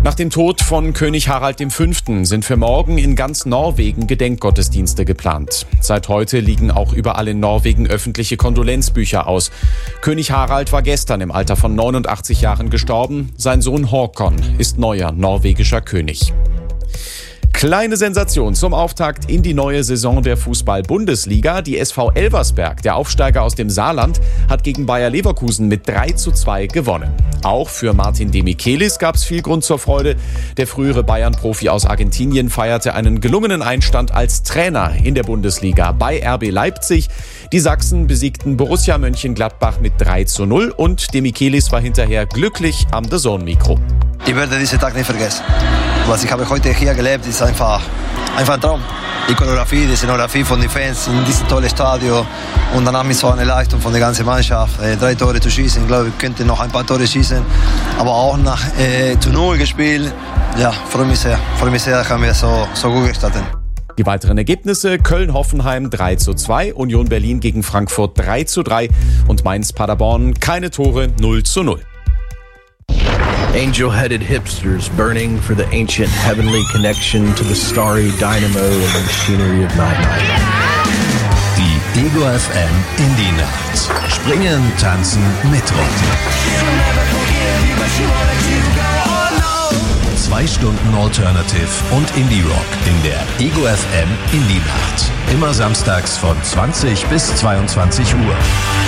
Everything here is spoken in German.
Nach dem Tod von König Harald V. sind für morgen in ganz Norwegen Gedenkgottesdienste geplant. Seit heute liegen auch überall in Norwegen öffentliche Kondolenzbücher aus. König Harald war gestern im Alter von 89 Jahren gestorben. Sein Sohn Håkon ist neuer norwegischer König. Kleine Sensation zum Auftakt in die neue Saison der Fußball-Bundesliga. Die SV Elversberg, der Aufsteiger aus dem Saarland, hat gegen Bayer Leverkusen mit 3:2 gewonnen. Auch für Martin Demichelis gab es viel Grund zur Freude. Der frühere Bayern-Profi aus Argentinien feierte einen gelungenen Einstand als Trainer in der Bundesliga bei RB Leipzig. Die Sachsen besiegten Borussia Mönchengladbach mit 3:0 und Demichelis war hinterher glücklich am DAZN-Mikro. Ich werde diesen Tag nicht vergessen. Was ich habe heute hier gelebt, ist einfach ein Traum. Die Choreografie, die Szenografie von den Fans in diesem tollen Stadion und dann haben wir so eine Leistung von der ganzen Mannschaft. 3 Tore zu schießen, ich glaube, wir könnten noch ein paar Tore schießen, aber auch nach zu 0 gespielt. Ja, freue mich sehr, haben wir so gut gestartet. Die weiteren Ergebnisse: Köln-Hoffenheim 3:2, Union Berlin gegen Frankfurt 3:3 und Mainz-Paderborn keine Tore 0:0. Angel-headed hipsters burning for the ancient heavenly connection to the starry dynamo and the machinery of 9/11. Die Ego FM Indie Nacht. Springen, tanzen, mitrocken. 2 Stunden Alternative und Indie Rock in der Ego FM Indie Nacht. Immer samstags von 20 bis 22 Uhr.